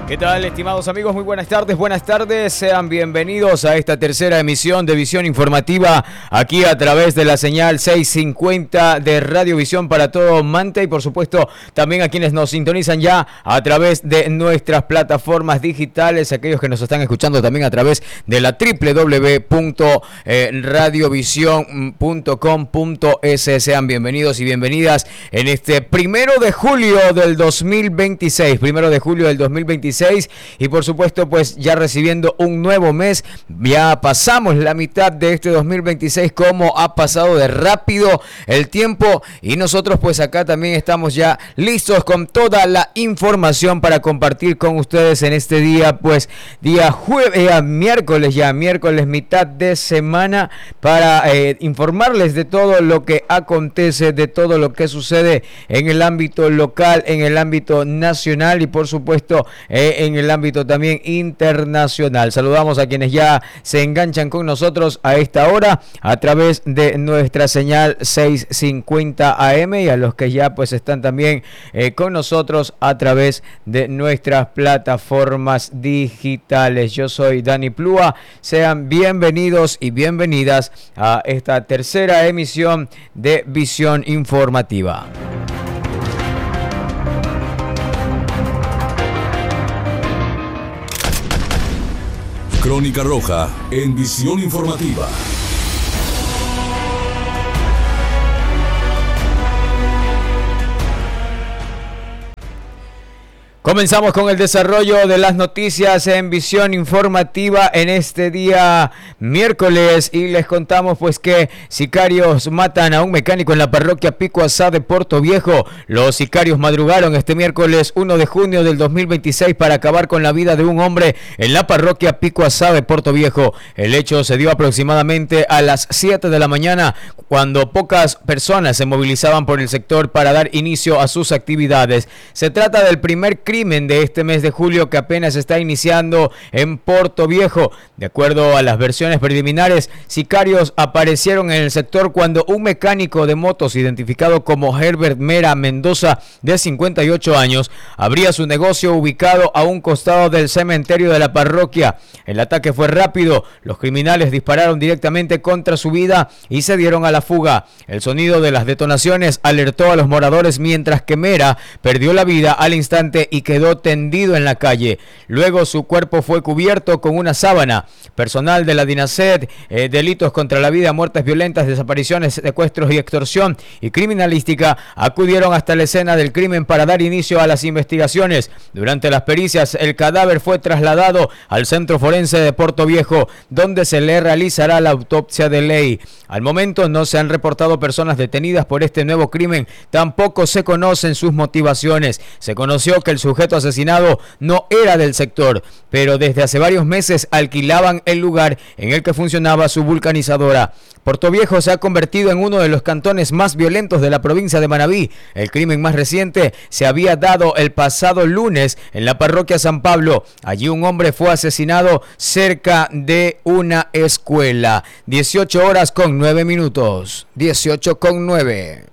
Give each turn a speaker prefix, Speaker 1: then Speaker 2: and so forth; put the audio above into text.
Speaker 1: ¿Qué tal, estimados amigos? Muy buenas tardes. Sean bienvenidos a esta tercera emisión de Visión Informativa, aquí a través de la señal 650 de Radiovisión para todo Manta y por supuesto también a quienes nos sintonizan ya a través de nuestras plataformas digitales, aquellos que nos están escuchando también a través de la www.radiovision.com.es. Sean bienvenidos y bienvenidas en este 1 de julio del 2026, y por supuesto pues ya recibiendo un nuevo mes. Ya pasamos la mitad de este 2026, como ha pasado de rápido el tiempo, y nosotros pues acá también estamos ya listos con toda la información para compartir con ustedes en este día, pues miércoles mitad de semana, para informarles de todo lo que acontece, de todo lo que sucede en el ámbito local, en el ámbito nacional y por supuesto en el ámbito también internacional. Saludamos a quienes ya se enganchan con nosotros a esta hora a través de nuestra señal 650 AM y a los que ya pues están también con nosotros a través de nuestras plataformas digitales. Yo soy Dani Plúa. Sean bienvenidos y bienvenidas a esta tercera emisión de Visión Informativa.
Speaker 2: Crónica Roja en Visión Informativa.
Speaker 1: Comenzamos con el desarrollo de las noticias en Visión Informativa en este día miércoles y les contamos pues que sicarios matan a un mecánico en la parroquia Pico Asá de Puerto Viejo. Los sicarios madrugaron este miércoles 1 de junio del 2026 para acabar con la vida de un hombre en la parroquia Pico Asá de Puerto Viejo. El hecho se dio aproximadamente a las 7 de la mañana, cuando pocas personas se movilizaban por el sector para dar inicio a sus actividades. Se trata del primer crimen de este mes de julio que apenas está iniciando en Puerto Viejo. De acuerdo a las versiones preliminares, sicarios aparecieron en el sector cuando un mecánico de motos identificado como Herbert Mera Mendoza, de 58 años, abría su negocio ubicado a un costado del cementerio de la parroquia. El ataque fue rápido, los criminales dispararon directamente contra su vida y se dieron a la fuga. El sonido de las detonaciones alertó a los moradores, mientras que Mera perdió la vida al instante y quedó tendido en la calle. Luego su cuerpo fue cubierto con una sábana. Personal de la DINASED, delitos contra la vida, muertes violentas, desapariciones, secuestros y extorsión y criminalística acudieron hasta la escena del crimen para dar inicio a las investigaciones. Durante las pericias, el cadáver fue trasladado al Centro Forense de Puerto Viejo, donde se le realizará la autopsia de ley. Al momento no se han reportado personas detenidas por este nuevo crimen, tampoco se conocen sus motivaciones. Se conoció que el sujeto asesinado no era del sector, pero desde hace varios meses alquilaban el lugar en el que funcionaba su vulcanizadora. Puerto Viejo se ha convertido en uno de los cantones más violentos de la provincia de Manabí. El crimen más reciente se había dado el pasado lunes en la parroquia San Pablo. Allí un hombre fue asesinado cerca de una escuela. 18 horas con 9 minutos. 18 con 9.